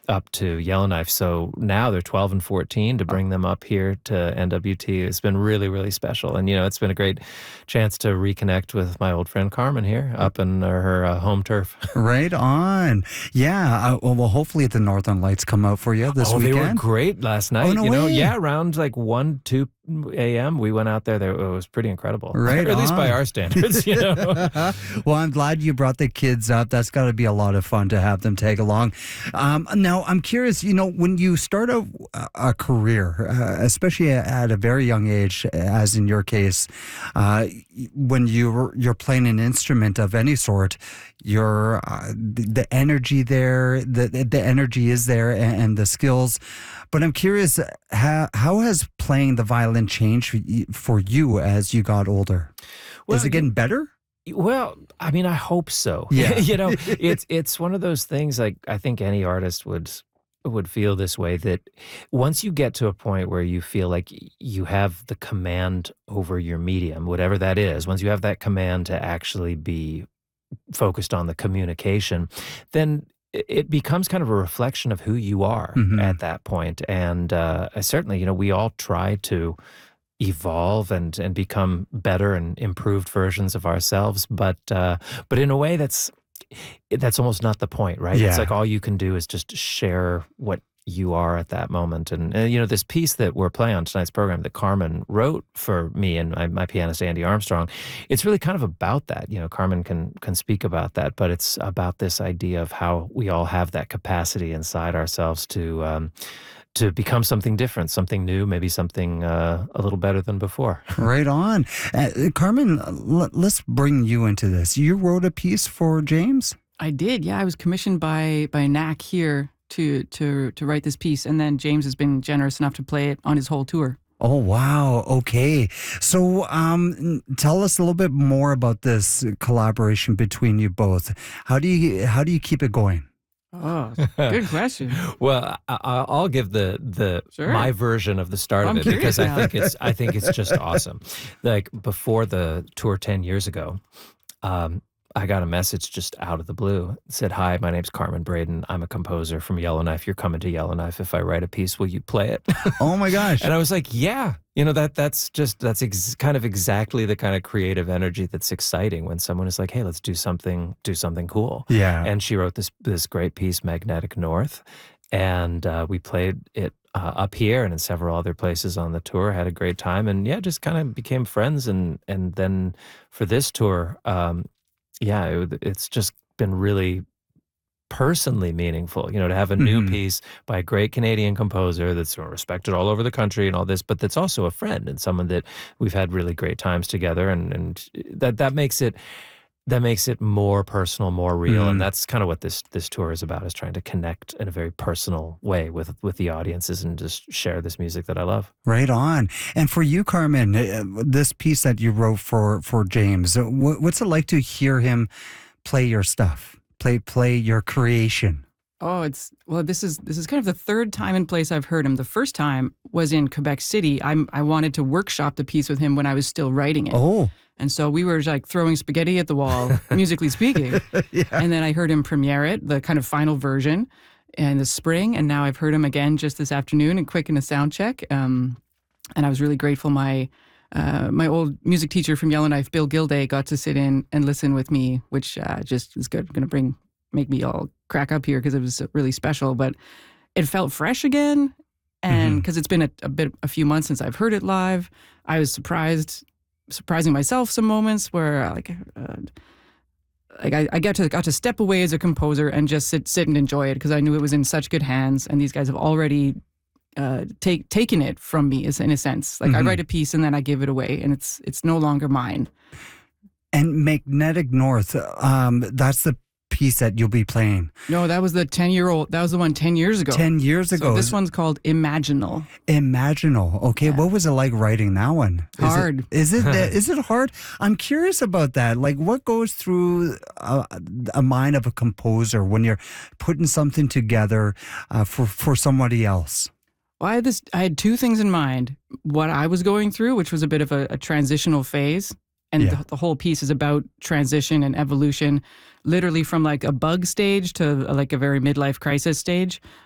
up to Yellowknife. So now they're 12 and 14. To bring them up here to NWT has been really, really special. And, it's been a great chance to reconnect with my old friend Carmen here up in her home turf. Right on. Yeah. Well, hopefully the Northern Lights come out for you this weekend. They were great last night. Oh, no way. Yeah, around like 1, 2 a.m. we went out there. It was pretty incredible. Right. Or at least by our standards, Well, I'm glad you brought the kids up. That's got to be a lot of fun to have them tag along. Now, I'm curious, when you start a career, especially at a very young age, as in your case, when you're playing an instrument of any sort, the energy there, the energy is there, and the skills. But I'm curious, how has playing the violin changed for you as you got older? Is it getting better? Well, I mean, I hope so. Yeah. It's one of those things, like, I think any artist would feel this way, that once you get to a point where you feel like you have the command over your medium, whatever that is, once you have that command to actually be focused on the communication, then it becomes kind of a reflection of who you are at that point. And certainly, we all try to evolve and become better and improved versions of ourselves, but in a way that's almost not the point, right? Yeah. It's like all you can do is just share what you are at that moment. And this piece that we're playing on tonight's program that Carmen wrote for me and my pianist Andy Armstrong, it's really kind of about that. Carmen can speak about that, but it's about this idea of how we all have that capacity inside ourselves to become something different, something new, maybe something a little better than before. Right on. Carmen, let's bring you into this. You wrote a piece for James? I did, yeah. I was commissioned by NAC here to write this piece, and then James has been generous enough to play it on his whole tour. Oh, wow. Okay. So tell us a little bit more about this collaboration between you both. How do you keep it going? Oh, good question. Well, I'll give the Sure. my version of the start of it, because I think it's just awesome. Like, before the tour 10 years ago, I got a message just out of the blue. It said, "Hi, my name's Carmen Braden. I'm a composer from Yellowknife. You're coming to Yellowknife. If I write a piece, will you play it?" Oh my gosh. And I was like, yeah, that's kind of exactly the kind of creative energy that's exciting when someone is like, "Hey, let's do something cool." Yeah. And she wrote this great piece, Magnetic North, and we played it up here and in several other places on the tour. Had a great time, and just kind of became friends. And then for this tour, it's just been really personally meaningful, to have a new piece by a great Canadian composer that's respected all over the country and all this, but that's also a friend and someone that we've had really great times together, and that makes it more personal, more real, and that's kind of what this tour is about, is trying to connect in a very personal way with the audiences and just share this music that I love. Right on. And for you, Carmen, this piece that you wrote for James, what's it like to hear him play your stuff, play your creation? Oh, this is kind of the third time and place I've heard him. The first time was in Quebec City. I wanted to workshop the piece with him when I was still writing it. Oh. And so we were like throwing spaghetti at the wall, musically speaking. Yeah. And then I heard him premiere it, the kind of final version, in the spring. And now I've heard him again just this afternoon and quick in a sound check. And I was really grateful. My old music teacher from Yellowknife, Bill Gilday, got to sit in and listen with me, which just is good. Going to make me all crack up here because it was really special. But it felt fresh again. And because it's been a few months since I've heard it live, I was surprising myself some moments where I got to step away as a composer and just sit and enjoy it, because I knew it was in such good hands, and these guys have already taken it from me, in a sense. Like I write a piece and then I give it away, and it's no longer mine. And Magnetic North, that's the piece that you'll be playing. No, that was the 10-year-old. That was the one 10 years ago. 10 years ago. So this one's called Imaginal. Imaginal. Okay, what was it like writing that one? Hard. Is it hard? I'm curious about that. Like, what goes through a mind of a composer when you're putting something together for somebody else? Well, I had two things in mind. What I was going through, which was a bit of a transitional phase. And the whole piece is about transition and evolution, literally from like a bug stage to like a very midlife crisis stage.